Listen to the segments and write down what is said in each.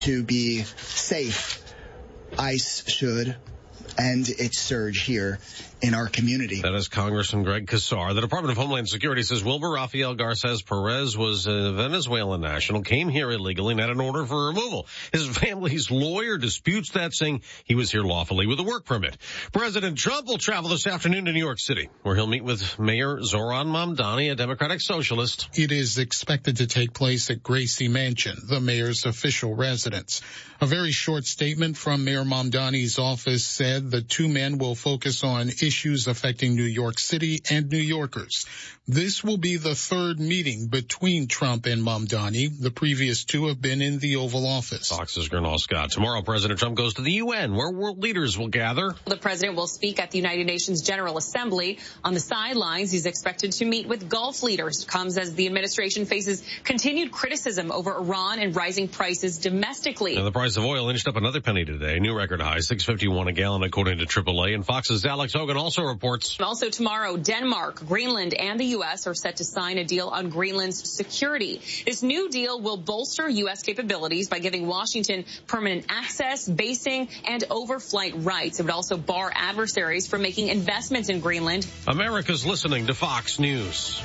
To be safe, ICE should end its surge here in our community. That is Congressman Greg Casar. The Department of Homeland Security says Wilbur Rafael Garces Perez was a Venezuelan national, came here illegally and had an order for removal. His family's lawyer disputes that, saying he was here lawfully with a work permit. President Trump will travel this afternoon to New York City, where he'll meet with Mayor Zoran Mamdani, a Democratic socialist. It is expected to take place at Gracie Mansion, the mayor's official residence. A very short statement from Mayor Mamdani's office said the two men will focus on issues affecting New York City and New Yorkers. This will be the third meeting between Trump and Mamdani. The previous two have been in the Oval Office. Fox's Gernal Scott. Tomorrow, President Trump goes to the UN, where world leaders will gather. The president will speak at the United Nations General Assembly. On the sidelines, he's expected to meet with Gulf leaders. It comes as the administration faces continued criticism over Iran and rising prices domestically. And the price of oil inched up another penny today. New record high, $6.51 a gallon, according to AAA. And Fox's Alex Hogan also reports. Also tomorrow, Denmark, Greenland, and the U.S. are set to sign a deal on Greenland's security. This new deal will bolster U.S. capabilities by giving Washington permanent access, basing, and overflight rights. It would also bar adversaries from making investments in Greenland. America's listening to Fox News.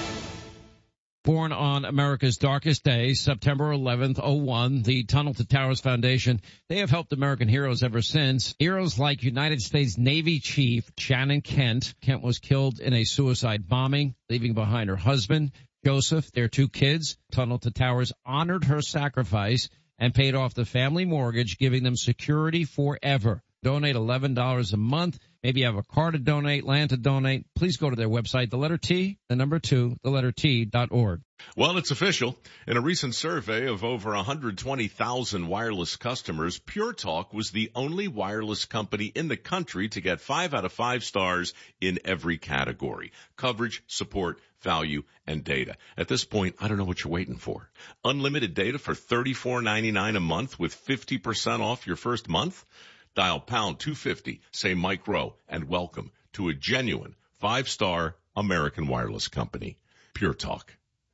Born on America's darkest day, September 11th, 01, the Tunnel to Towers Foundation, they have helped American heroes ever since. Heroes like United States Navy Chief Shannon Kent. Kent was killed in a suicide bombing, leaving behind her husband, Joseph, their two kids. Tunnel to Towers honored her sacrifice and paid off the family mortgage, giving them security forever. Donate $11 a month. Maybe you have a car to donate, land to donate. Please go to their website, the letter T, the number 2, the letter T.org. Well, it's official. In a recent survey of over 120,000 wireless customers, Pure Talk was the only wireless company in the country to get 5 out of 5 stars in every category: coverage, support, value, and data. At this point, I don't know what you're waiting for. Unlimited data for $34.99 a month with 50% off your first month? Dial pound 250, say Mike Rowe, and welcome to a genuine 5-star American wireless company. Pure Talk.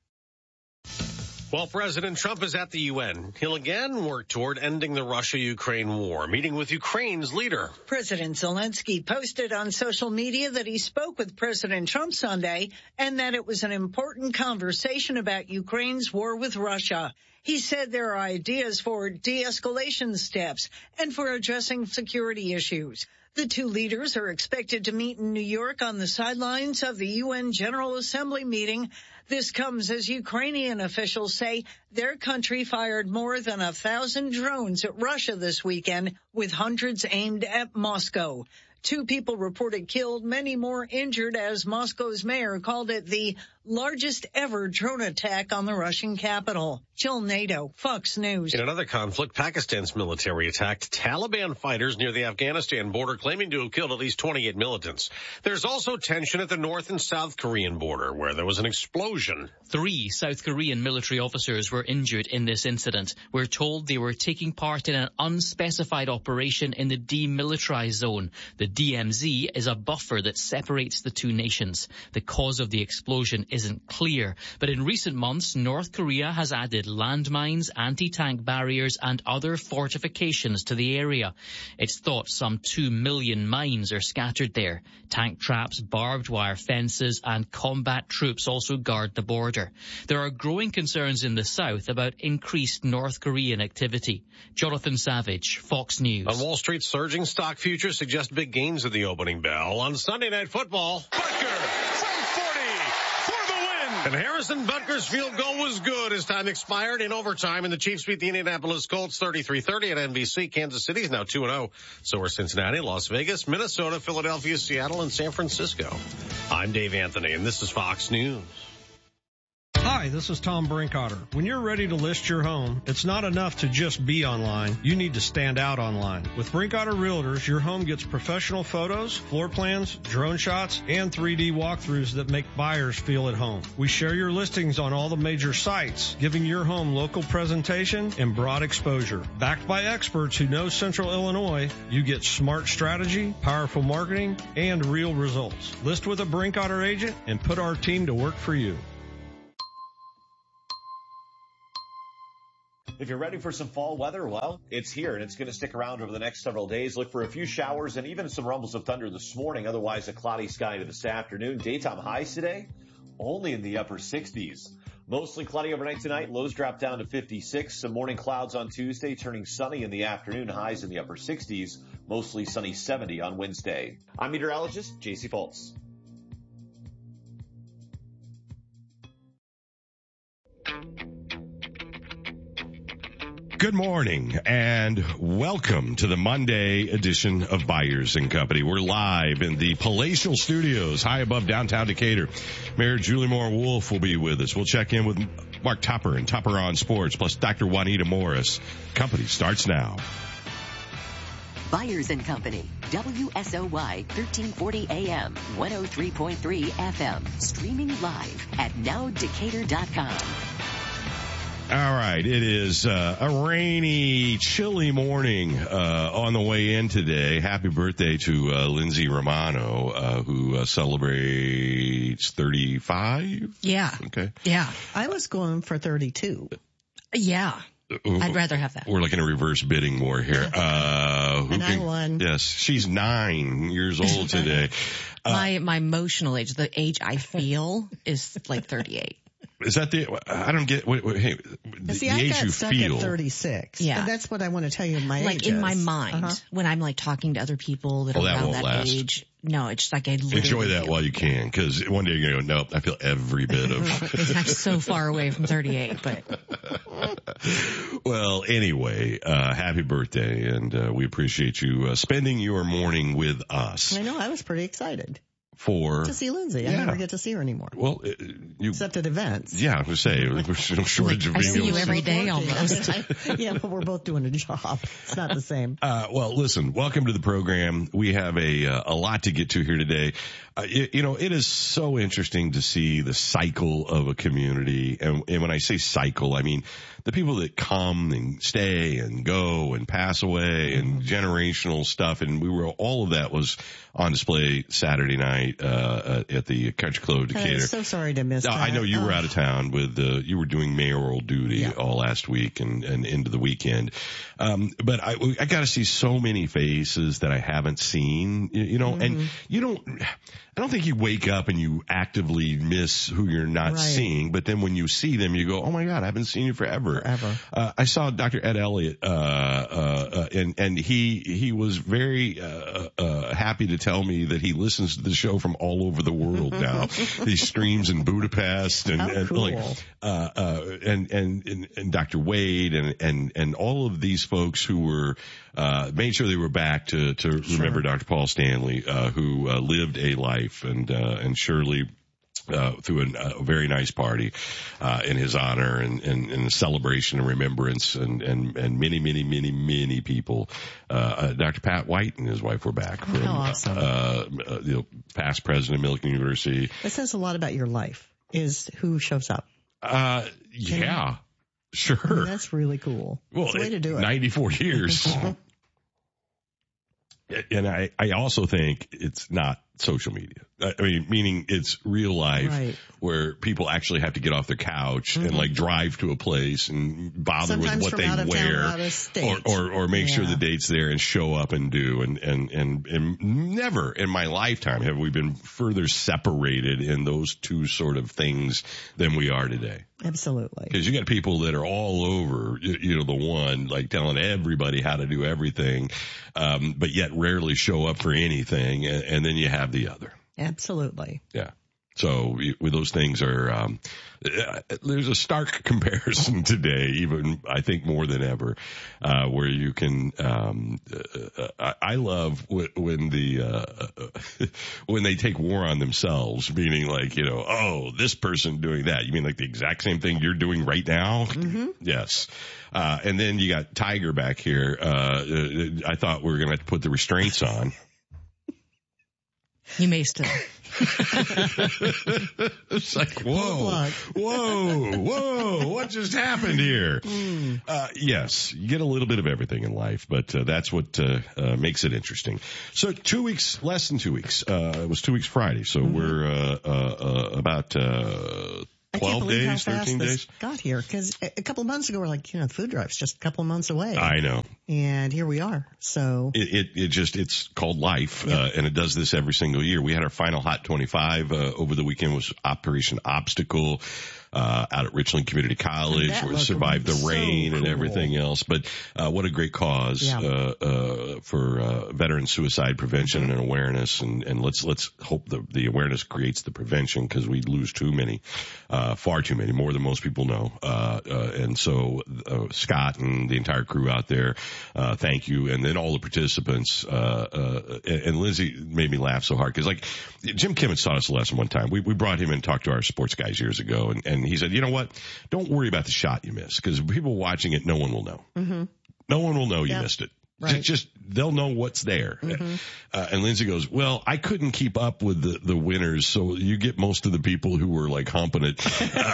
Well, President Trump is at the UN. He'll again work toward ending the Russia-Ukraine war, meeting with Ukraine's leader. President Zelensky posted on social media that he spoke with President Trump Sunday and that it was an important conversation about Ukraine's war with Russia. He said there are ideas for de-escalation steps and for addressing security issues. The two leaders are expected to meet in New York on the sidelines of the UN General Assembly meeting. This comes as Ukrainian officials say their country fired more than 1,000 drones at Russia this weekend, with hundreds aimed at Moscow. 2 people reported killed, many more injured, as Moscow's mayor called it the largest ever drone attack on the Russian capital. Jill Nato, Fox News. In another conflict, Pakistan's military attacked Taliban fighters near the Afghanistan border, claiming to have killed at least 28 militants. There's also tension at the North and South Korean border, where there was an explosion. 3 South Korean military officers were injured in this incident. We're told they were taking part in an unspecified operation in the demilitarized zone. The DMZ is a buffer that separates the two nations. The cause of the explosion isn't clear, but in recent months, North Korea has added landmines, anti-tank barriers, and other fortifications to the area. It's thought some 2 million mines are scattered there. Tank traps, barbed wire fences, and combat troops also guard the border. There are growing concerns in the south about increased North Korean activity. Jonathan Savage, Fox News. On Wall Street, surging stock futures suggest big gains at the opening bell. On Sunday Night Football, Butker from 40 for the win. And Harrison Butker's field goal was good as time expired in overtime, and the Chiefs beat the Indianapolis Colts 33-30 at NBC. Kansas City is now 2-0. So are Cincinnati, Las Vegas, Minnesota, Philadelphia, Seattle, and San Francisco. I'm Dave Anthony, and this is Fox News. Hi, this is Tom Brinkotter. When you're ready to list your home, it's not enough to just be online. You need to stand out online. With Brinkotter Realtors, your home gets professional photos, floor plans, drone shots, and 3D walkthroughs that make buyers feel at home. We share your listings on all the major sites, giving your home local presentation and broad exposure. Backed by experts who know Central Illinois, you get smart strategy, powerful marketing, and real results. List with a Brinkotter agent and put our team to work for you. If you're ready for some fall weather, well, it's here and it's going to stick around over the next several days. Look for a few showers and even some rumbles of thunder this morning. Otherwise, a cloudy sky into this afternoon. Daytime highs today, only in the upper 60s. Mostly cloudy overnight tonight. Lows drop down to 56. Some morning clouds on Tuesday, turning sunny in the afternoon. Highs in the upper 60s. Mostly sunny 70 on Wednesday. I'm meteorologist JC Fultz. Good morning and welcome to the Monday edition of Byers and Company. We're live in the palatial studios high above downtown Decatur. Mayor Julie Moore-Wolf will be with us. We'll check in with Mark Tupper and Tupper on Sports, plus Dr. Juanita Morris. Company starts now. Byers and Company, WSOY 1340 AM, 103.3 FM, streaming live at nowdecatur.com. All right, it is a rainy, chilly morning on the way in today. Happy birthday to Lindsay Romano, who celebrates 35? Yeah. Okay. Yeah. I was going for 32. Yeah. I'd rather have that. We're looking at reverse bidding more here. I won. Yes, she's 9 years old today. My emotional age, the age I feel, is like 38. Is that I don't get, hey, See, the I age got you stuck feel. at 36. Yeah. And that's what I want to tell you my age. Like in my mind, when I'm like talking to other people that are that around won't that last. age. No, it's just like I literally Enjoy that feel while you can, because one day you're going to go, nope, I feel every bit of. I'm so far away from 38, but. Well, anyway, happy birthday, and we appreciate you spending your morning with us. I know, I was pretty excited. To see Lindsay. I never get to see her anymore. Well, except at events. Yeah, I was going to say, there's no shortage of I being see able you to every day almost. Yeah, but we're both doing a job. It's not the same. Well, listen, welcome to the program. We have a lot to get to here today. It is so interesting to see the cycle of a community. And when I say cycle, I mean the people that come and stay and go and pass away and generational stuff. And all of that was on display Saturday night, at the Country Club Decatur. I'm so sorry to miss that. I know you were out of town you were doing mayoral duty all last week and into the weekend. But I got to see so many faces that I haven't seen, and I don't think you wake up and you actively miss who you're not seeing, but then when you see them, you go, oh my God, I haven't seen you forever. I saw Dr. Ed Elliott, and he was very, happy to tell me that he listens to the show from all over the world now. He streams in Budapest and Dr. Wade and all of these folks who were, made sure they were back to remember Dr. Paul Stanley, who lived a life and surely threw a very nice party in his honor and a celebration and remembrance and many people. Dr. Pat White and his wife were back from awesome. Past president of Millikan University. It says a lot about your life, is who shows up. Yeah, sure. I mean, that's really cool. Well, it's a way to do it. 94 years. And I also think it's not social media. I mean, meaning it's real life where people actually have to get off their couch and like drive to a place and bother Sometimes with what from they out of wear town, out of state. or make sure the date's there and show up and do. And never in my lifetime have we been further separated in those two sort of things than we are today. Absolutely. Because you got people that are all over, the one, like telling everybody how to do everything, but yet rarely show up for anything. And then you have the other. Absolutely. Yeah. So with those things are, there's a stark comparison today, even I think more than ever, where you can, I love when when they take war on themselves, meaning like, this person doing that. You mean like the exact same thing you're doing right now? Mm-hmm. Yes. And then you got Tiger back here. I thought we were going to have to put the restraints on. You may still. It's like, whoa, what just happened here? Yes, you get a little bit of everything in life, but that's what makes it interesting. So less than 2 weeks. It was 2 weeks Friday, so we're about I can't 12 believe days, how fast 13 this days? got here, because a couple of months ago we're like, the food drive's just a couple of months away. I know. And here we are. So It's called life, and it does this every single year. We had our final Hot 25 over the weekend, was Operation Obstacle. Out at Richland Community College, where we survived the rain and everything else. But what a great cause for veteran suicide prevention and awareness. And let's hope the awareness creates the prevention, because we lose too many, far too many, more than most people know. And so Scott and the entire crew out there, thank you. And then all the participants, and Lindsay made me laugh so hard, because like Jim Kimmons taught us a lesson one time. We brought him and talked to our sports guys years ago, and he said, you know what? Don't worry about the shot you missed, because people watching it, no one will know. Mm-hmm. No one will know you missed it. Right. Just they'll know what's there. Mm-hmm. And Lindsay goes, well, I couldn't keep up with the winners, so you get most of the people who were like humping it.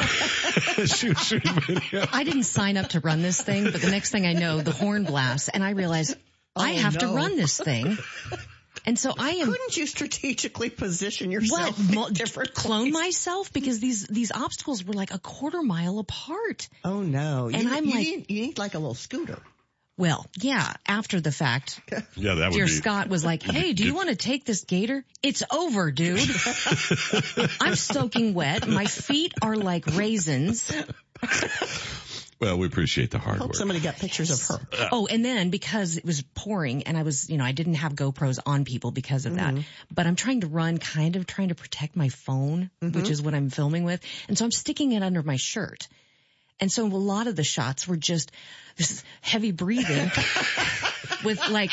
I didn't sign up to run this thing, but the next thing I know, the horn blasts, and I realize I have to run this thing. And so Couldn't you strategically position yourself differently? Clone myself? Because these obstacles were like a quarter mile apart. Oh no. And you need like a little scooter. Well, yeah, after the fact. Yeah, that would Dear be. Scott was like, hey, do you want to take this gator? It's over, dude. I'm soaking wet. My feet are like raisins. Well, we appreciate the hard work. Somebody got pictures of her. Oh, and then because it was pouring and I was, I didn't have GoPros on people because of that, but I'm trying to run, kind of trying to protect my phone, which is what I'm filming with. And so I'm sticking it under my shirt. And so a lot of the shots were just this heavy breathing with like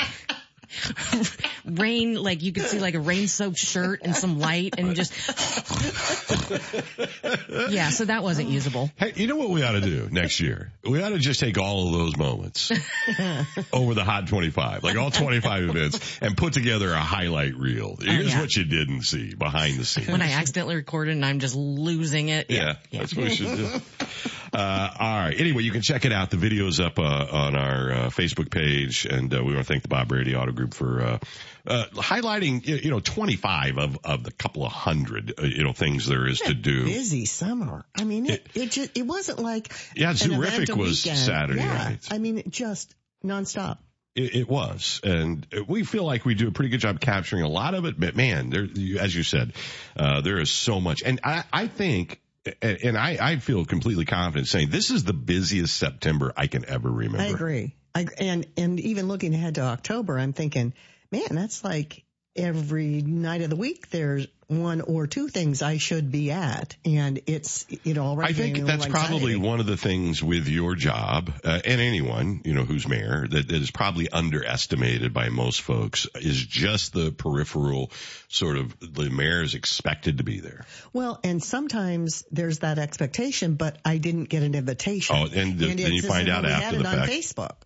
rain, like you could see like a rain soaked shirt and some light and just, yeah, so that wasn't usable. Hey, you know what we ought to do next year? We ought to just take all of those moments over the Hot 25, like all 25 events, and put together a highlight reel. Here's what you didn't see behind the scenes. When I accidentally recorded and I'm just losing it. Yeah. That's what we should do. All right. Anyway, you can check it out. The video's up on our Facebook page, and we want to thank the Bob Brady Auto Group for highlighting 25 of the couple of hundred things there is to do. Busy summer. I mean, it wasn't like Zoorific was Saturday night. I mean, just nonstop. It was, and we feel like we do a pretty good job capturing a lot of it. But man, as you said, there is so much, and I think. And I feel completely confident saying this is the busiest September I can ever remember. I agree. And even looking ahead to October, I'm thinking, man, that's like every night of the week there's one or two things I should be at. And it's, already. I think that's probably one of the things with your job, and anyone, who's mayor, that is probably underestimated by most folks, is just the peripheral sort of, the mayor is expected to be there. Well, and sometimes there's that expectation, but I didn't get an invitation. Oh, and then you find out after the fact. On Facebook.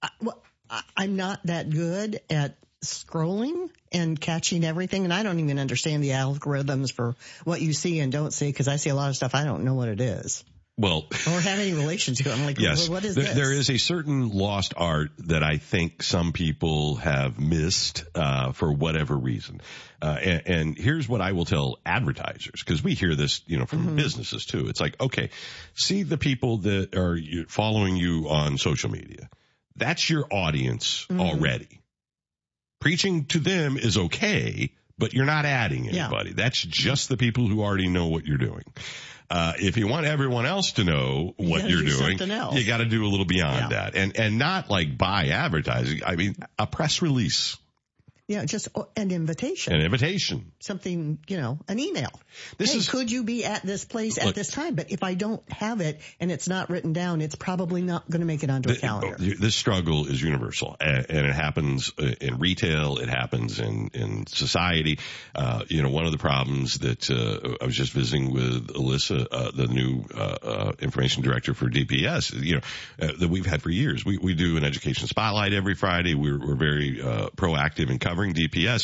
I'm not that good at scrolling and catching everything, and I don't even understand the algorithms for what you see and don't see, because I see a lot of stuff I don't know what it is. Well, or have any relation to it. I'm like, yes, what is this? There is a certain lost art that I think some people have missed for whatever reason. And here's what I will tell advertisers, because we hear this, from businesses too. It's like, okay, see the people that are following you on social media. That's your audience already. Preaching to them is okay, but you're not adding anybody. Yeah. That's just the people who already know what you're doing. If you want everyone else to know what you're doing, you got to do a little beyond that, and not like buy advertising. I mean, a press release. Yeah, just an invitation. An invitation. Something, an email. Could you be at this place at this time? But if I don't have it and it's not written down, it's probably not going to make it onto a calendar. This struggle is universal, and it happens in retail. It happens in society. One of the problems that I was just visiting with Alyssa, the new information director for DPS, that we've had for years. We do an education spotlight every Friday. We're very proactive in covering DPS,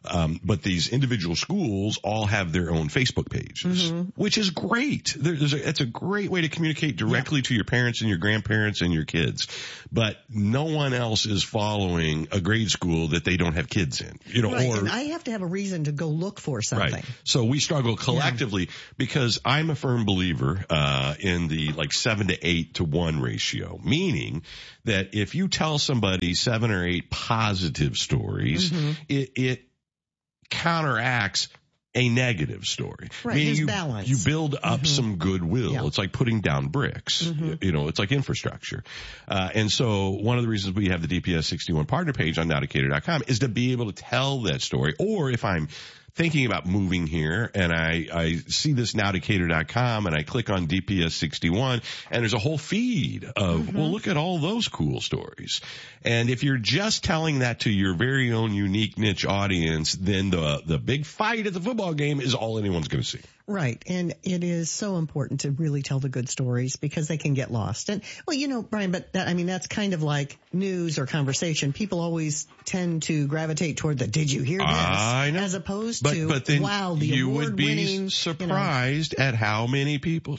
But these individual schools all have their own Facebook pages, which is great. It's a great way to communicate directly to your parents and your grandparents and your kids. But no one else is following a grade school that they don't have kids in, right, and I have to have a reason to go look for something. Right. So we struggle collectively because I'm a firm believer, in the 7 to 8 to 1 ratio, meaning that if you tell somebody 7 or 8 positive stories, it counteracts a negative story. Right, meaning balance. You build up some goodwill. It's like putting down bricks. It's like infrastructure. And so one of the reasons we have the DPS 61 partner page on nowdecatur.com is to be able to tell that story. Or if I'm thinking about moving here and I see this nowdecatur.com and I click on DPS 61 and there's a whole feed of, well, look at all those cool stories. And if you're just telling that to your very own unique niche audience, then the big fight at the football game is all anyone's going to see. Right. And it is so important to really tell the good stories because they can get lost. And, well, Brian, but that's kind of like news or conversation. People always tend to gravitate toward the, did you hear this? I know. As opposed to, but then wow, the you would be award-winning, surprised at how many people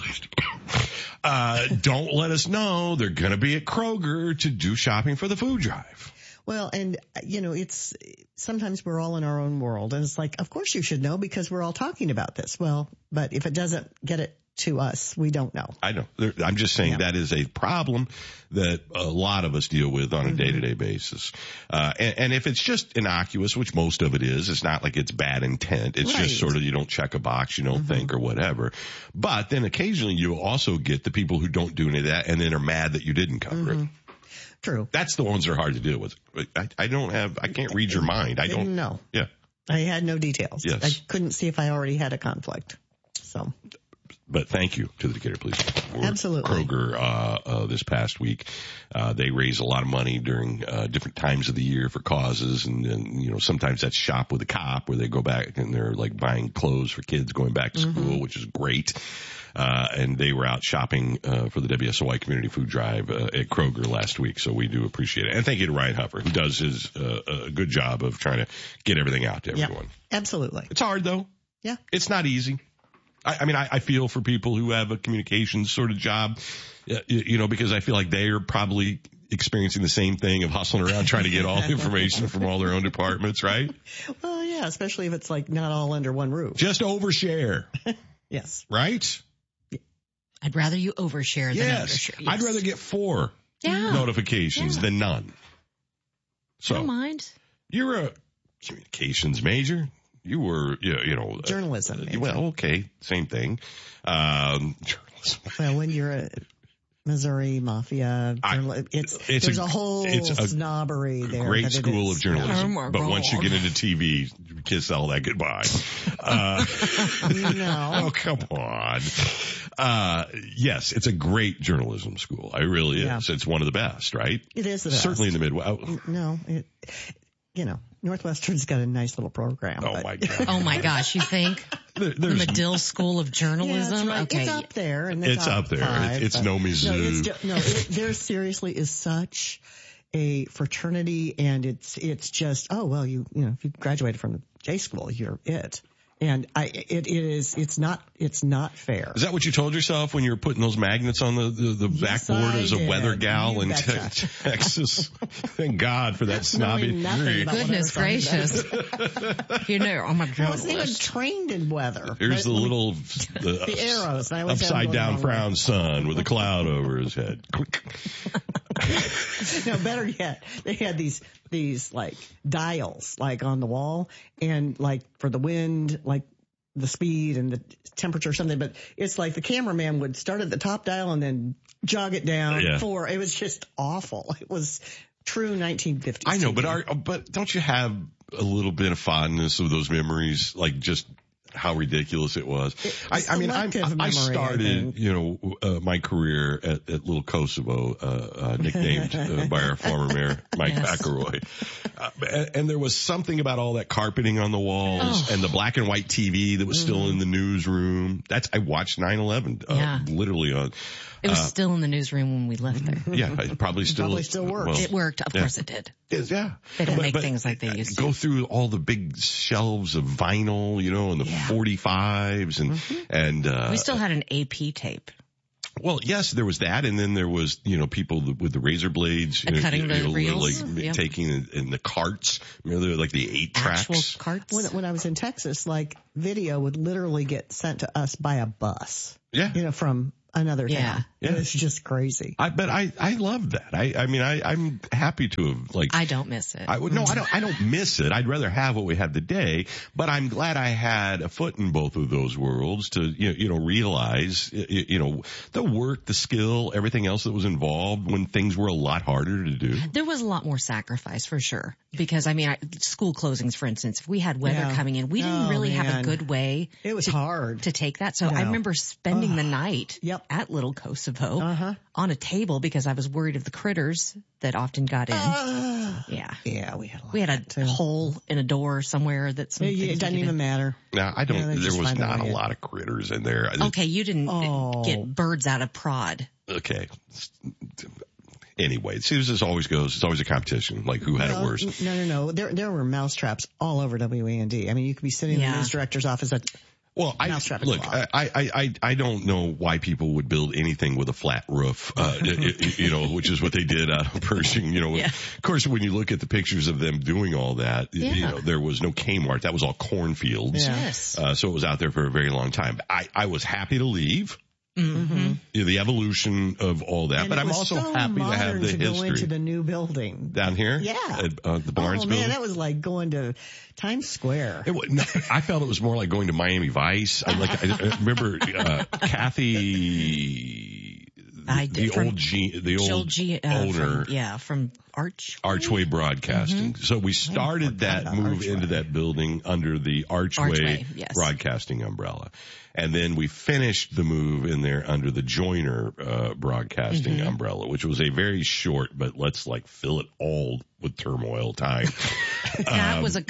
don't let us know they're going to be at Kroger to do shopping for the food drive. Well, and, it's sometimes we're all in our own world and it's like, of course you should know because we're all talking about this. Well, but if it doesn't get it to us, we don't know. I know. I'm just saying that is a problem that a lot of us deal with on a day-to-day basis. And if it's just innocuous, which most of it is, it's not like it's bad intent. It's just sort of you don't check a box, you don't think or whatever. But then occasionally you also get the people who don't do any of that and then are mad that you didn't cover it. True. That's the ones that are hard to deal with. I can't read your mind. I don't know. Yeah. I had no details. Yes. I couldn't see if I already had a conflict. So. But thank you to the Decatur Police. Absolutely. Kroger, this past week, they raise a lot of money during, different times of the year for causes. And, sometimes that's Shop with a Cop where they go back and they're like buying clothes for kids going back to school, which is great. And they were out shopping, for the WSOY Community Food Drive, at Kroger last week. So we do appreciate it. And thank you to Ryan Huffer, who does his, a good job of trying to get everything out to everyone. Absolutely. It's hard though. Yeah. It's not easy. I feel for people who have a communications sort of job, because I feel like they are probably experiencing the same thing of hustling around trying to get all the information from all their own departments, right? Well, yeah, especially if it's like not all under one roof. Just overshare. Yes. Right? I'd rather you overshare than undershare. Yes. I'd rather get 4 notifications than none. So, I don't mind. You're a communications major. You were, journalism major. Well, okay, same thing. Journalism. Well, when you're a Missouri Mafia, there's a whole snobbery there. Great school of journalism. But once you get into TV, kiss all that goodbye. No. Oh, come on. Yes, it's a great journalism school. It really is. It's one of the best, right? It is the best. Certainly in the Midwest. No, Northwestern's got a nice little program. Oh, my God. Oh, my gosh, you think? The Medill School of Journalism? Yeah, right. Okay. It's up there. And it's up there. 5, it's no Mizzou. There seriously is such a fraternity, and it's just, if you graduated from the J school, you're it. And it's not fair. Is that what you told yourself when you were putting those magnets on the backboard as a weather gal in Texas? Thank God for that snobby degree. Goodness gracious. I'm a journalist. I wasn't even trained in weather. Here's the little the arrows. upside down frown sun with a cloud over his head. No, better yet, they had these like dials like on the wall and like for the wind, like the speed and the temperature or something. But it's like the cameraman would start at the top dial and then jog it down it was just awful. It was true 1950s. I know, but don't you have a little bit of fondness of those memories? Like just how ridiculous it was. I started, my career at Little Kosovo, nicknamed by our former mayor, Mike McElroy. And there was something about all that carpeting on the walls and the black and white TV that was still in the newsroom. I watched 9/11, literally on. It was still in the newsroom when we left there. Yeah, it probably still works. Well, it worked. Of course it did. Yeah. They didn't make things like they used to. Go through all the big shelves of vinyl, and the 45s and, we still had an AP tape. Well, yes, there was that, and then there was, people with the razor blades, cutting the reels, taking in the carts, like the 8 tracks. Actual carts. When I was in Texas, video would literally get sent to us by a bus. Yeah. From another town. Yeah. It's just crazy. But I love that. I'm happy to have I don't miss it. I don't miss it. I'd rather have what we have today, but I'm glad I had a foot in both of those worlds to, realize, the work, the skill, everything else that was involved when things were a lot harder to do. There was a lot more sacrifice for sure. Because school closings, for instance, if we had weather coming in, we didn't really have a good way. It was hard to take that. So I remember spending the night at Little Kosovo on a table because I was worried of the critters that often got in. Yeah, we had a hole in a door somewhere that it doesn't even matter. No, I don't. There was not a lot of critters in there. Okay, you didn't get birds out of prod. Okay. Anyway, it seems as always goes. It's always a competition, like who had it worse. No. There were mouse traps all over WAND. You could be sitting in the news director's office at. Well, I don't know why people would build anything with a flat roof, which is what they did out of Pershing, Of course, when you look at the pictures of them doing all that, there was no Kmart. That was all cornfields. Yes. So it was out there for a very long time. I was happy to leave. Mm-hmm. The evolution of all that, and but I'm also happy to have the history. Go into the new building down here. Yeah, at the Barnes building. Man, that was like going to Times Square. I felt it was more like going to Miami Vice. I remember Kathy, the old owner, from Archway Broadcasting. Mm-hmm. So we started that move into that building under the Archway Broadcasting umbrella. And then we finished the move in there under the Joyner Broadcasting umbrella, which was a very short, but let's fill it all with turmoil time. That was a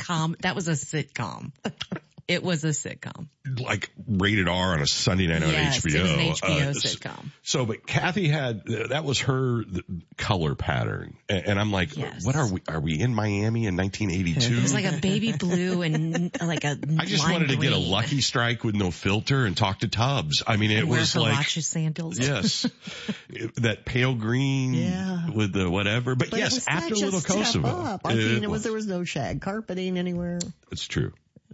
sitcom. It was a sitcom. Like rated R on a Sunday night on HBO. It was an HBO sitcom. So, but Kathy that was her color pattern. And I'm like, what are we in Miami in 1982? It was like a baby blue and like a I just wanted to get a Lucky Strike with no filter and talk to Tubbs. It was like sandals. Yes. That pale green with the whatever. But yes, after Little Kosovo. There was no shag carpeting anywhere. It's true.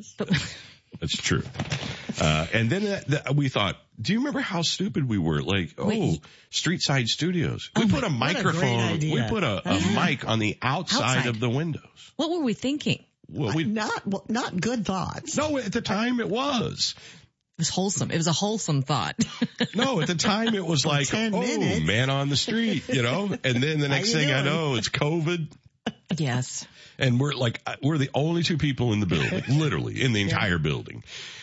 That's true. And then we thought, do you remember how stupid we were? Street Side Studios. We put a microphone, we put a mic on the outside of the windows. What were we thinking? Well, not good thoughts. No, at the time it was. It was wholesome. It was a wholesome thought. No, at the time it was like, man on the street, And then the next thing I know, it's COVID. Yes. And we're the only two people in the building, literally in the entire building.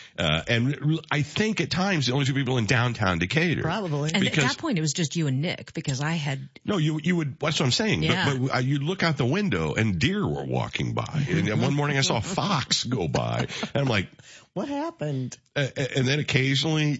And I think at times the only two people in downtown Decatur. Probably. And at that point it was just you and Nick because I had. No, you would, that's what I'm saying. Yeah. But you'd look out the window and deer were walking by. And one morning I saw a fox go by. And I'm like, what happened? And then occasionally,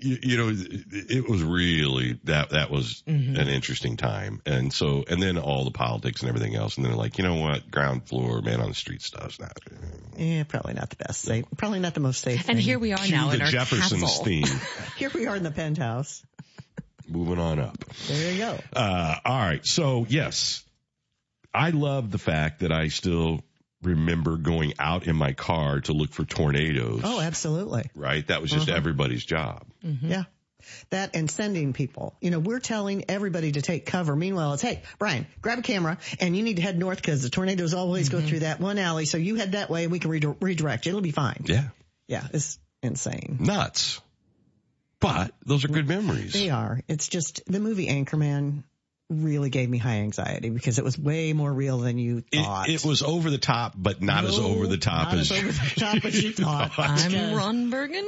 it was really, that was an interesting time. And then all the politics and everything else. And then they're like, you know what? Ground floor, man on the street stuff's not. Yeah, probably not the best safe. Probably not the most safe. And here we are now in our Jefferson's castle. Theme. Here we are in the penthouse. Moving on up. There you go. All right. So yes, I love the fact that I still remember going out in my car to look for tornadoes. Oh, absolutely. Right? That was just everybody's job. Mm-hmm. Yeah. That and sending people. We're telling everybody to take cover. Meanwhile, it's, hey, Brian, grab a camera and you need to head north because the tornadoes always go through that one alley. So you head that way and we can redirect you. It'll be fine. Yeah. Yeah. It's insane. Nuts. But those are good memories. They are. It's just the movie Anchorman really gave me high anxiety because it was way more real than you thought. It was over the top, but not as over the top as over the top as you thought. I'm Ron Burgundy.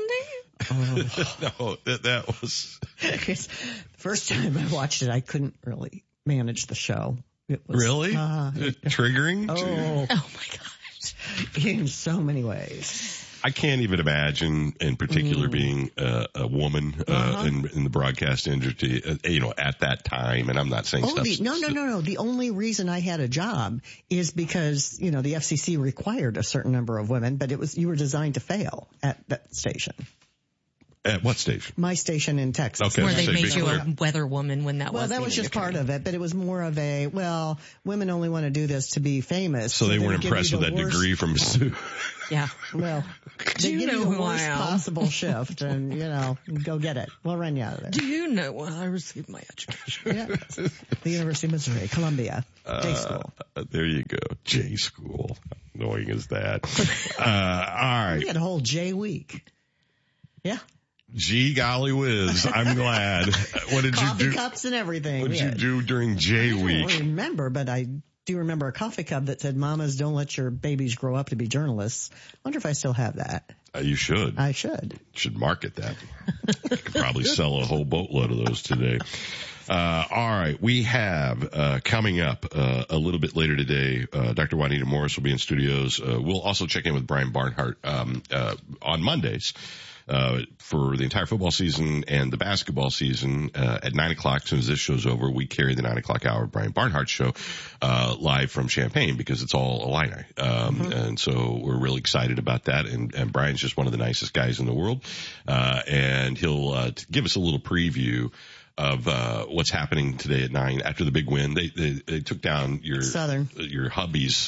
No, that was. First time I watched it, I couldn't really manage the show. It was, really? Triggering? Oh my gosh. In so many ways. I can't even imagine, in particular, being a woman in the broadcast industry, at that time. And I'm not saying stuff. No. The only reason I had a job is because, the FCC required a certain number of women, but you were designed to fail at that station. At what station? My station in Texas. Okay, where they made you a weather woman when that was. Well, that was just part of it, but it was more of women only want to do this to be famous. So they weren't impressed with that degree from Sue. Yeah. Well, they give you the worst possible shift and, go get it. We'll run you out of there. Do you know where I received my education? Yeah. The University of Missouri, Columbia, J School. There you go. J School. How annoying is that? All right. We had a whole J week. Yeah. Gee golly whiz, I'm glad. What did you do? Coffee cups and everything. What did you do during J Week? I don't remember, but I do remember a coffee cup that said, "Mamas, don't let your babies grow up to be journalists." I wonder if I still have that. You should. I should. Should market that. You could probably sell a whole boatload of those today. All right. We have, coming up, a little bit later today, Dr. Juanita Morris will be in studios. We'll also check in with Brian Barnhart, on Mondays. For the entire football season and the basketball season, at 9 o'clock. As soon as this show's over, we carry the 9 o'clock hour Brian Barnhart show, live from Champaign because it's all Illini. And so we're really excited about that. And Brian's just one of the nicest guys in the world. And he'll, give us a little preview of what's happening today at 9 after the big win. They took down your Southern, your hubby's.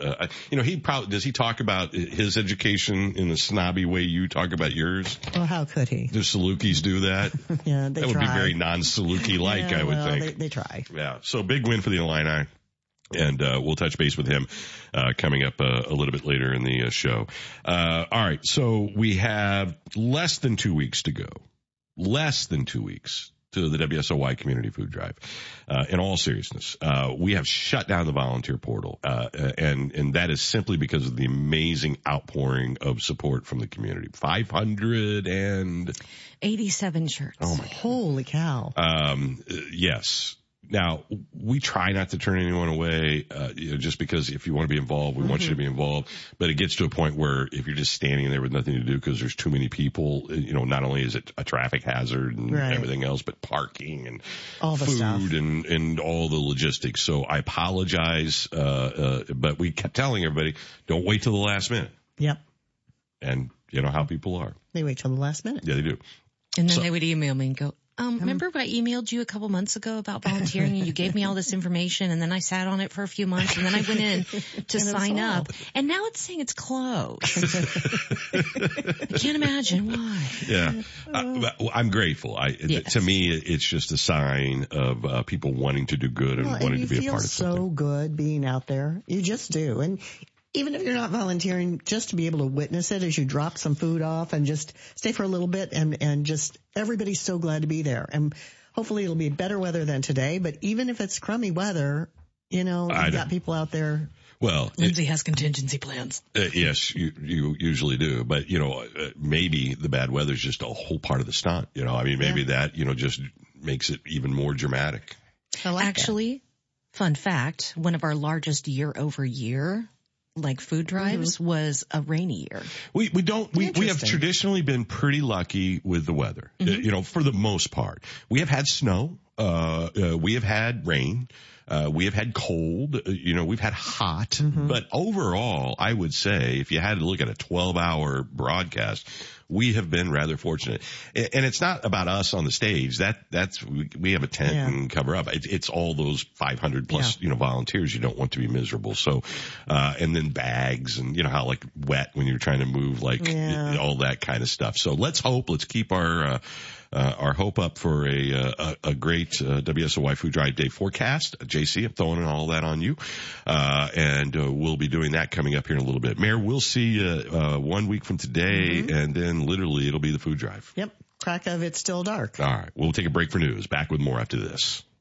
Does he talk about his education in the snobby way you talk about yours? Well, how could he? Do Salukis do that? Yeah, they that try. Would be very non-Saluki like, I would think. They try. Yeah. So big win for the Illini. And we'll touch base with him coming up a little bit later in the show. All right. So we have less than 2 weeks to go. Less than 2 weeks to the WSOY Community Food Drive. In all seriousness, we have shut down the volunteer portal, and that is simply because of the amazing outpouring of support from the community. 587 shirts. Oh my! Holy cow! Yes. Now, we try not to turn anyone away, just because if you want to be involved, we want you to be involved. But it gets to a point where if you're just standing there with nothing to do because there's too many people, not only is it a traffic hazard and everything else, but parking and all the food stuff. and all the logistics. So I apologize, but we kept telling everybody, don't wait till the last minute. Yep. And you know how people are. They wait till the last minute. Yeah, they do. And then they would email me and go, remember I emailed you a couple months ago about volunteering and you gave me all this information and then I sat on it for a few months and then I went in to sign up and now it's saying it's closed. I can't imagine why. Yeah. I'm grateful. To me, it's just a sign of people wanting to do good and wanting to be a part of something. You feel so good being out there. You just do. And even if you're not volunteering, just to be able to witness it as you drop some food off and just stay for a little bit and just everybody's so glad to be there. And hopefully it'll be better weather than today. But even if it's crummy weather, you got people out there. Well, Lindsay has contingency plans. Yes, you usually do. But, maybe the bad weather is just a whole part of the stunt. Maybe that, just makes it even more dramatic. Actually, fun fact, one of our largest year over year food drives was a rainy year. We have traditionally been pretty lucky with the weather, for the most part. We have had snow, we have had rain, we have had cold, we've had hot, but overall, I would say if you had to look at a 12-hour broadcast, we have been rather fortunate. And it's not about us on the stage. We have a tent and cover up. It's all those 500 plus, volunteers. You don't want to be miserable. So, and then bags and, how wet when you're trying to move, all that kind of stuff. So let's keep our hope up for a great WSOY Food Drive Day forecast. JC, I'm throwing all that on you. And we'll be doing that coming up here in a little bit. Mayor, we'll see you 1 week from today, and then literally it'll be the food drive. Yep. Crack of It's Still Dark. All right. We'll take a break for news. Back with more after this.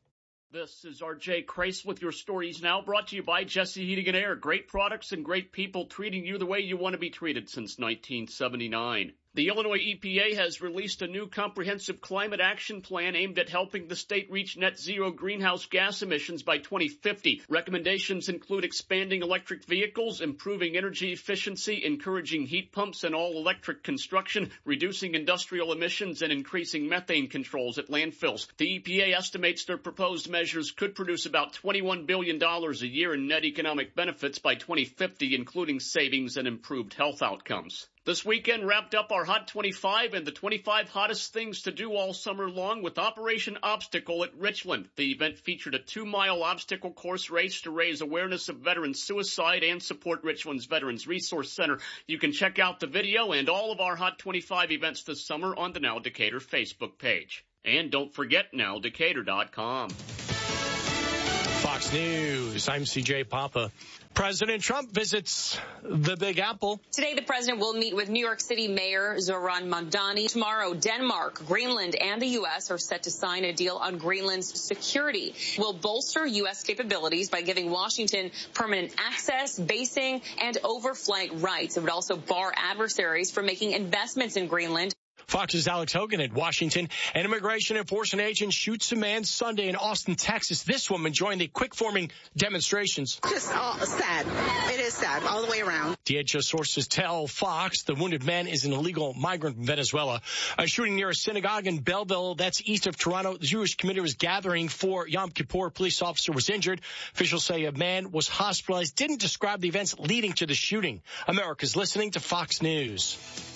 This is RJ Kreis with your stories now, brought to you by Jesse Heating and Air. Great products and great people treating you the way you want to be treated since 1979. The Illinois EPA has released a new comprehensive climate action plan aimed at helping the state reach net zero greenhouse gas emissions by 2050. Recommendations include expanding electric vehicles, improving energy efficiency, encouraging heat pumps and all-electric construction, reducing industrial emissions, and increasing methane controls at landfills. The EPA estimates their proposed measures could produce about $21 billion a year in net economic benefits by 2050, including savings and improved health outcomes. This weekend wrapped up our Hot 25 and the 25 hottest things to do all summer long with Operation Obstacle at Richland. The event featured a 2-mile obstacle course race to raise awareness of veteran suicide and support Richland's Veterans Resource Center. You can check out the video and all of our Hot 25 events this summer on the Now Decatur Facebook page. And don't forget nowdecatur.com. Fox News, I'm CJ Papa. President Trump visits the Big Apple. Today, the president will meet with New York City Mayor Zohran Mamdani. Tomorrow, Denmark, Greenland, and the U.S. are set to sign a deal on Greenland's security. Will bolster U.S. capabilities by giving Washington permanent access, basing, and overflight rights. It would also bar adversaries from making investments in Greenland. Fox's Alex Hogan at Washington. An immigration enforcement agent shoots a man Sunday in Austin, Texas. This woman joined the quick-forming demonstrations. Just sad. It is sad all the way around. DHS sources tell Fox the wounded man is an illegal migrant from Venezuela. A shooting near a synagogue in Belleville, that's east of Toronto. The Jewish community was gathering for Yom Kippur. A police officer was injured. Officials say a man was hospitalized. Didn't describe the events leading to the shooting. America's listening to Fox News.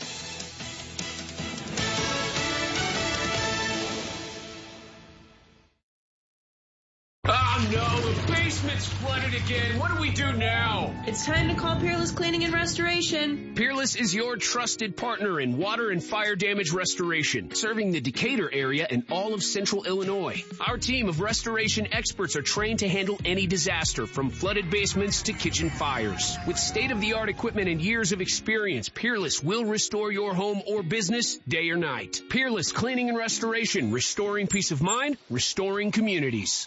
Oh no, the basement's flooded again. What do we do now? It's time to call Peerless Cleaning and Restoration. Peerless is your trusted partner in water and fire damage restoration, serving the Decatur area and all of central Illinois. Our team of restoration experts are trained to handle any disaster, from flooded basements to kitchen fires. With state-of-the-art equipment and years of experience, Peerless will restore your home or business day or night. Peerless Cleaning and Restoration, restoring peace of mind, restoring communities.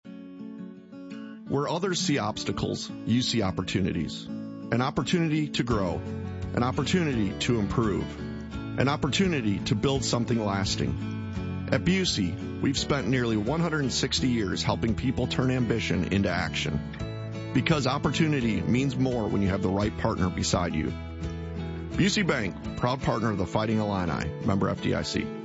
Where others see obstacles, you see opportunities. An opportunity to grow, an opportunity to improve, an opportunity to build something lasting. At Busey, we've spent nearly 160 years helping people turn ambition into action. Because opportunity means more when you have the right partner beside you. Busey Bank, proud partner of the Fighting Illini, member FDIC.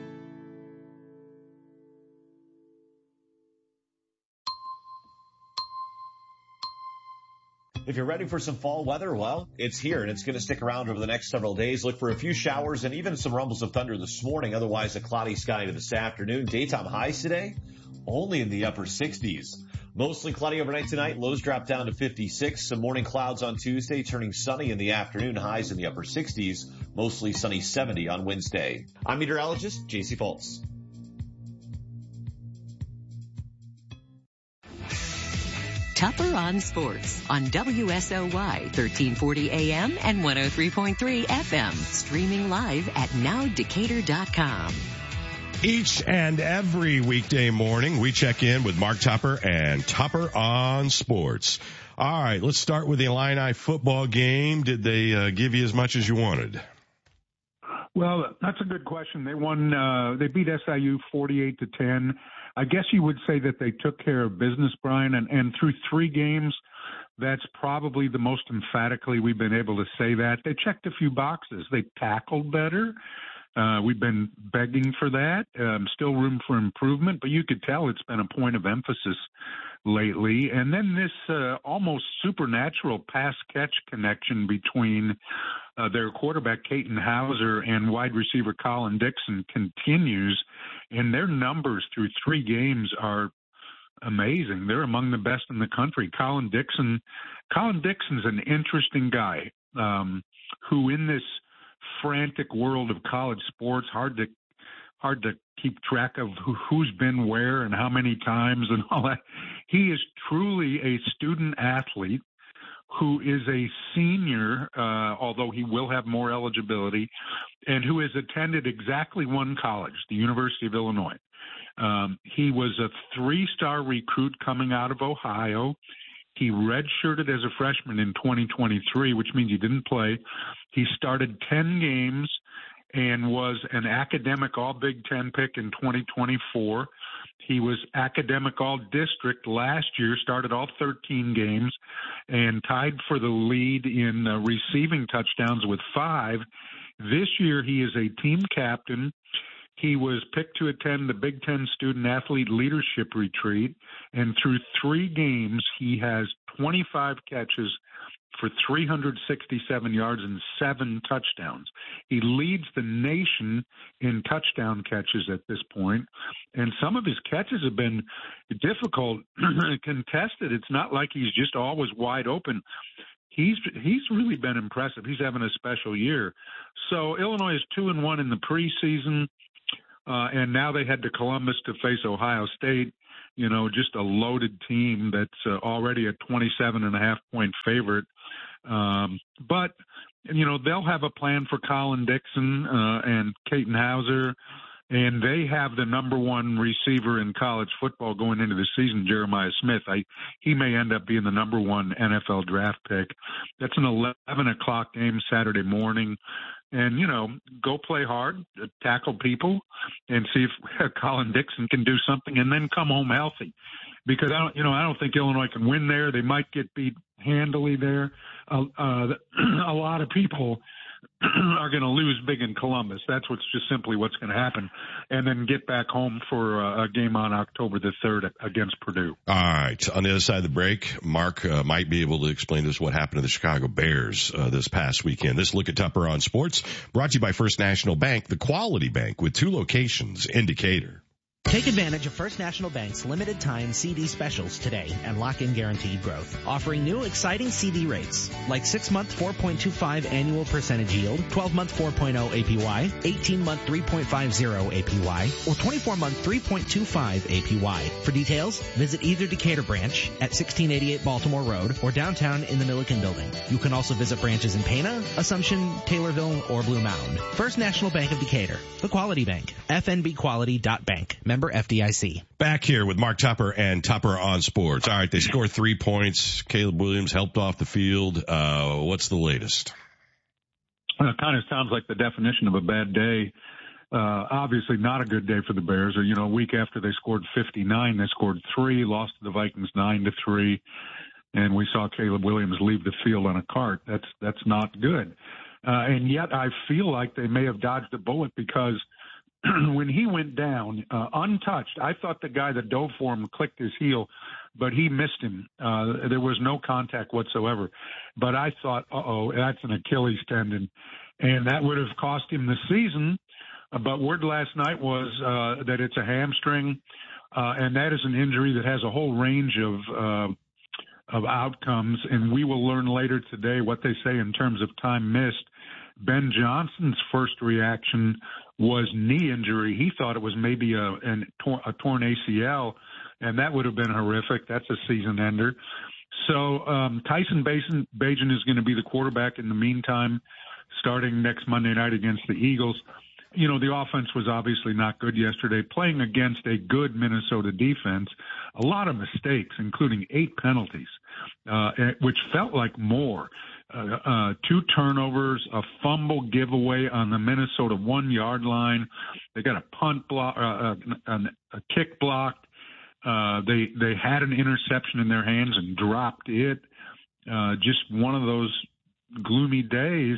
If you're ready for some fall weather, well, it's here and it's going to stick around over the next several days. Look for a few showers and even some rumbles of thunder this morning. Otherwise, a cloudy sky into this afternoon. Daytime highs today, only in the upper 60s. Mostly cloudy overnight tonight. Lows drop down to 56. Some morning clouds on Tuesday, turning sunny in the afternoon. Highs in the upper 60s. Mostly sunny 70 on Wednesday. I'm meteorologist JC Foltz. Tupper on Sports on WSOY 1340 AM and 103.3 FM. Streaming live at nowdecatur.com. Each and every weekday morning, we check in with Mark Tupper and Tupper on Sports. All right, let's start with the Illini football game. Did they give you as much as you wanted? Well, that's a good question. They won. They beat SIU 48-10. I guess you would say that they took care of business, Brian, and through 3 games, that's probably the most emphatically we've been able to say that. They checked a few boxes. They tackled better. We've been begging for that. Still room for improvement, but you could tell it's been a point of emphasis lately. And then this almost supernatural pass-catch connection between their quarterback, Katin Hauser, and wide receiver Colin Dixon continues, and their numbers through 3 games are amazing. They're among the best in the country. Colin Dixon's an interesting guy who, in this frantic world of college sports, hard to keep track of who's been where and how many times and all that. He is truly a student athlete who is a senior, although he will have more eligibility, and who has attended exactly one college, the University of Illinois. He was a 3-star recruit coming out of Ohio. He redshirted as a freshman in 2023, which means he didn't play. He started 10 games and was an academic All-Big Ten pick in 2024. He was academic All-District last year, started all 13 games, and tied for the lead in receiving touchdowns with 5. This year, he is a team captain. He was picked to attend the Big Ten Student Athlete Leadership Retreat, and through 3 games, he has 25 catches for 367 yards and 7 touchdowns. He leads the nation in touchdown catches at this point, and some of his catches have been difficult, contested. It's not like he's just always wide open. He's really been impressive. He's having a special year. So Illinois is 2-1 in the preseason, and now they head to Columbus to face Ohio State. You know, just a loaded team that's already a 27.5-point favorite. But, you know, they'll have a plan for Colin Dixon and Caton Hauser, and they have the number 1 receiver in college football going into the season, Jeremiah Smith. He may end up being the number 1 NFL draft pick. That's an 11 o'clock game Saturday morning. And, you know, go play hard, tackle people, and see if Colin Dixon can do something, and then come home healthy. Because I don't think Illinois can win there. They might get beat handily there. A lot of people are going to lose big in Columbus. That's simply what's going to happen. And then get back home for a game on October the 3rd against Purdue. All right. On the other side of the break, Mark might be able to explain to us what happened to the Chicago Bears this past weekend. This look at Tupper on Sports brought to you by First National Bank, the quality bank with 2 locations in Decatur. Take advantage of First National Bank's limited time CD specials today and lock in guaranteed growth. Offering new exciting CD rates like 6-month 4.25 annual percentage yield, 12-month 4.0 APY, 18-month 3.50 APY, or 24-month 3.25 APY. For details, visit either Decatur branch at 1688 Baltimore Road or downtown in the Milliken Building. You can also visit branches in Pana, Assumption, Taylorville, or Blue Mound. First National Bank of Decatur, the quality bank. FNBquality.bank. Member FDIC. Back here with Mark Tupper and Tupper on Sports. All right, they scored 3 points. Caleb Williams helped off the field. What's the latest? It kind of sounds like the definition of a bad day. Obviously not a good day for the Bears. You know, a week after they scored 59, they scored 3, lost to the Vikings 9-3, and we saw Caleb Williams leave the field on a cart. That's not good. And yet I feel like they may have dodged a bullet because when he went down, untouched, I thought the guy that dove for him clicked his heel, but he missed him. There was no contact whatsoever. But I thought, that's an Achilles tendon. And that would have cost him the season. But word last night was that it's a hamstring, and that is an injury that has a whole range of outcomes. And we will learn later today what they say in terms of time missed. Ben Johnson's first reaction was knee injury. He thought it was maybe a torn ACL, and that would have been horrific. That's a season ender. So Tyson Bagent is going to be the quarterback in the meantime, starting next Monday night against the Eagles. You know, the offense was obviously not good yesterday, playing against a good Minnesota defense. A lot of mistakes, including 8 penalties, which felt like more. 2 turnovers, a fumble giveaway on the Minnesota 1-yard line. They got a punt block, a kick blocked. They had an interception in their hands and dropped it. Just one of those gloomy days.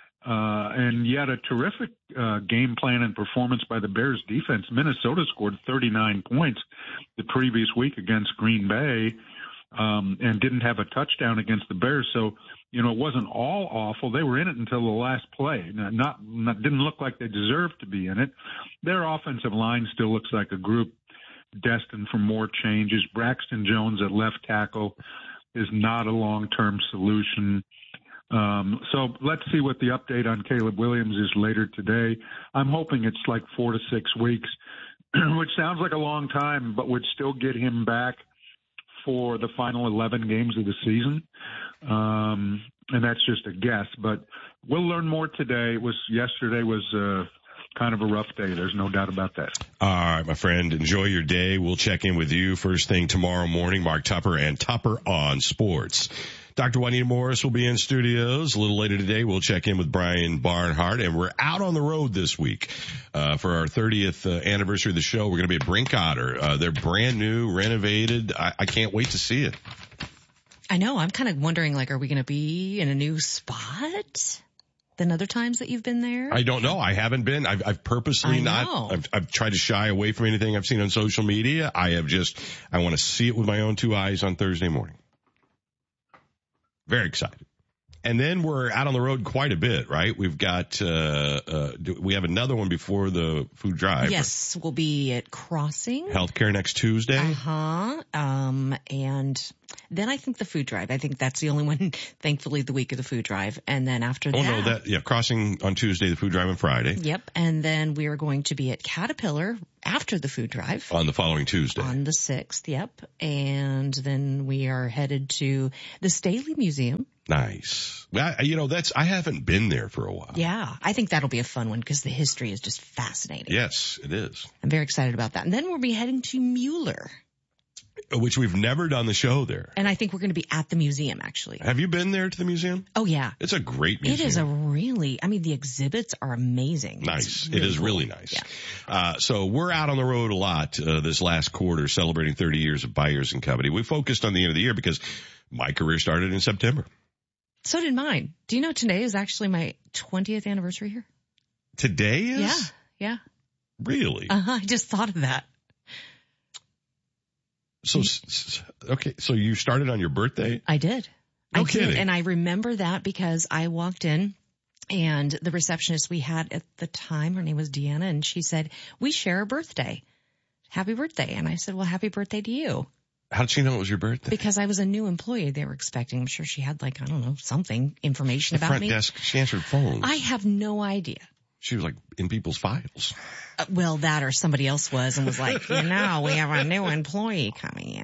And yet a terrific game plan and performance by the Bears defense. Minnesota scored 39 points the previous week against Green Bay and didn't have a touchdown against the Bears. So, you know, it wasn't all awful. They were in it until the last play. Didn't look like they deserved to be in it. Their offensive line still looks like a group destined for more changes. Braxton Jones at left tackle is not a long-term solution. So let's see what the update on Caleb Williams is later today. I'm hoping it's like 4 to 6 weeks, which sounds like a long time, but would still get him back for the final 11 games of the season. And that's just a guess, but we'll learn more today. Yesterday was kind of a rough day. There's no doubt about that. All right, my friend. Enjoy your day. We'll check in with you first thing tomorrow morning. Mark Tupper and Tupper on Sports. Dr. Juanita Morris will be in studios. A little later today, we'll check in with Brian Barnhart, and we're out on the road this week for our 30th anniversary of the show. We're going to be at Brink Otter. They're brand new, renovated. I can't wait to see it. I know. I'm kind of wondering, like, are we going to be in a new spot than other times that you've been there? I don't know. I haven't been. I've purposely not. I've tried to shy away from anything I've seen on social media. I want to see it with my own two eyes on Thursday morning. Very excited. And then we're out on the road quite a bit, right? We've got, we have another one before the food drive. Yes, we'll be at Crossing. Healthcare next Tuesday. And then I think the food drive. I think that's the only one, thankfully, the week of the food drive. And then after that. Crossing on Tuesday, the food drive on Friday. Yep. And then we are going to be at Caterpillar after the food drive. On the following Tuesday. On the 6th, yep. And then we are headed to the Staley Museum. Nice. Well, I haven't been there for a while. Yeah. I think that'll be a fun one because the history is just fascinating. Yes, it is. I'm very excited about that. And then we'll be heading to Mueller. Which we've never done the show there. And I think we're going to be at the museum, actually. Have you been there to the museum? Oh, yeah. It's a great museum. It is the exhibits are amazing. Nice. It is really nice. Yeah. So we're out on the road a lot this last quarter celebrating 30 years of Byers & Company. We focused on the end of the year because my career started in September. So did mine. Do you know today is actually my 20th anniversary here? Today is? Yeah. Really? I just thought of that. So you started on your birthday? I did. No kidding. And I remember that because I walked in and the receptionist we had at the time, her name was Deanna, and she said, we share a birthday. Happy birthday. And I said, well, happy birthday to you. How did she know it was your birthday? Because I was a new employee they were expecting. I'm sure she had information about me. The front desk, she answered phones. I have no idea. She was like in people's files. Well, that or somebody else was and was like, we have a new employee coming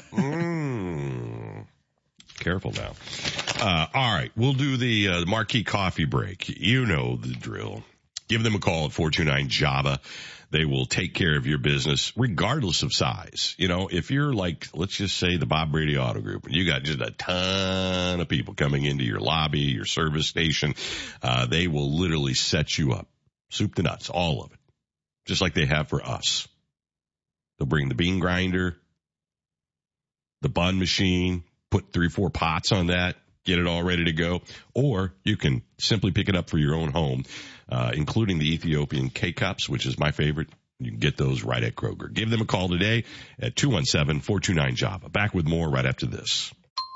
in. Careful now. All right. We'll do the marquee coffee break. You know the drill. Give them a call at 429-JAVA. They will take care of your business regardless of size. If you're like, let's just say the Bob Brady Auto Group, and you got just a ton of people coming into your lobby, your service station, they will literally set you up. Soup to nuts, all of it. Just like they have for us. They'll bring the bean grinder, the bun machine, put 3 or 4 pots on that, get it all ready to go. Or you can simply pick it up for your own home, including the Ethiopian K-Cups, which is my favorite. You can get those right at Kroger. Give them a call today at 217-429-JAVA. Back with more right after this.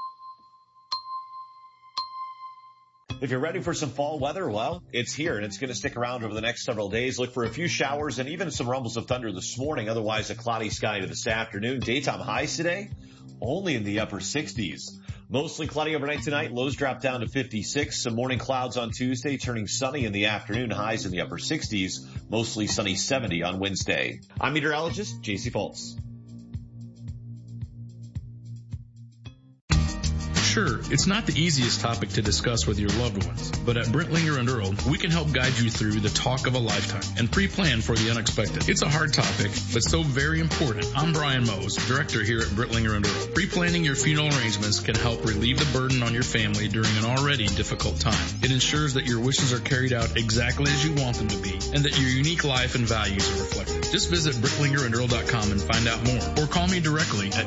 If you're ready for some fall weather, well, it's here and it's going to stick around over the next several days. Look for a few showers and even some rumbles of thunder this morning. Otherwise, a cloudy sky to this afternoon. Daytime highs today, only in the upper 60s. Mostly cloudy overnight tonight. Lows drop down to 56. Some morning clouds on Tuesday, turning sunny in the afternoon. Highs in the upper 60s. Mostly sunny 70 on Wednesday. I'm meteorologist J.C. Fultz. Sure, it's not the easiest topic to discuss with your loved ones, but at Brittlinger & Earl, we can help guide you through the talk of a lifetime and pre-plan for the unexpected. It's a hard topic, but so very important. I'm Brian Mose, director here at Brittlinger & Earl. Pre-planning your funeral arrangements can help relieve the burden on your family during an already difficult time. It ensures that your wishes are carried out exactly as you want them to be, and that your unique life and values are reflected. Just visit BrittlingerandEarl.com and find out more, or call me directly at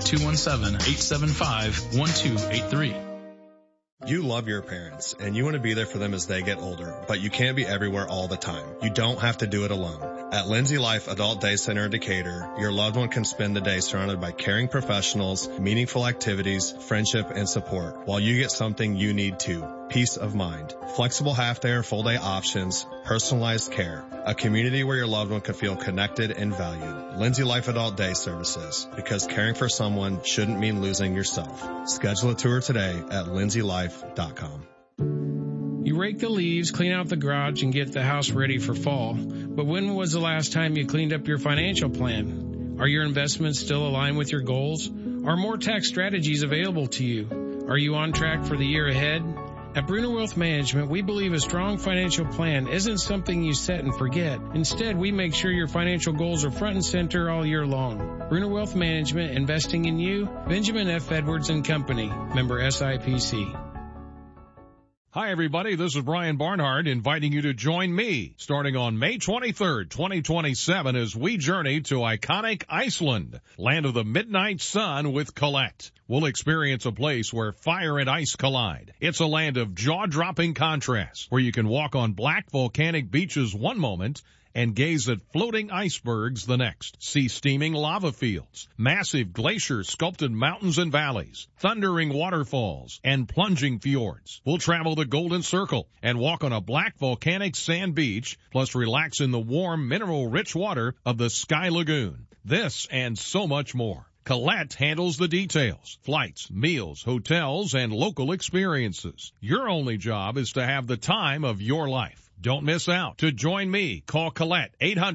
217-875-1283. You love your parents, and you want to be there for them as they get older, but you can't be everywhere all the time. You don't have to do it alone. At Lindsay Life Adult Day Center in Decatur, your loved one can spend the day surrounded by caring professionals, meaningful activities, friendship, and support, while you get something you need too. Peace of mind. Flexible half-day or full-day options, personalized care. A community where your loved one can feel connected and valued. Lindsay Life Adult Day Services, because caring for someone shouldn't mean losing yourself. Schedule a tour today at lindsaylife.com. You rake the leaves, clean out the garage, and get the house ready for fall. But when was the last time you cleaned up your financial plan? Are your investments still aligned with your goals? Are more tax strategies available to you? Are you on track for the year ahead? At Bruner Wealth Management, we believe a strong financial plan isn't something you set and forget. Instead, we make sure your financial goals are front and center all year long. Bruner Wealth Management, investing in you. Benjamin F. Edwards and Company, member SIPC. Hi, everybody. This is Brian Barnhart inviting you to join me starting on May 23rd, 2027 as we journey to iconic Iceland, land of the midnight sun with Colette. We'll experience a place where fire and ice collide. It's a land of jaw-dropping contrasts where you can walk on black volcanic beaches one moment and gaze at floating icebergs the next. See steaming lava fields, massive glacier-sculpted mountains and valleys, thundering waterfalls, and plunging fjords. We'll travel the Golden Circle and walk on a black volcanic sand beach, plus relax in the warm, mineral-rich water of the Sky Lagoon. This and so much more. Colette handles the details, flights, meals, hotels, and local experiences. Your only job is to have the time of your life. Don't miss out. To join me, call Colette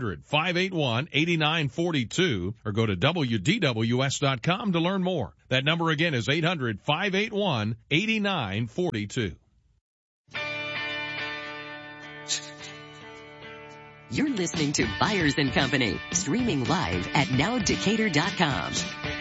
800-581-8942 or go to WDWS.com to learn more. That number again is 800-581-8942. You're listening to Byers & Company, streaming live at nowdecatur.com.